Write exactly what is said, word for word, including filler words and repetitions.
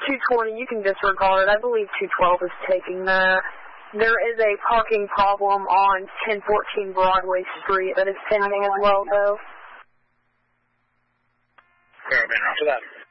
two twenty, you can disregard. I believe two twelve is taking that. There is a parking problem on ten fourteen Broadway Street that is pending as well, though. Carabiner, after that.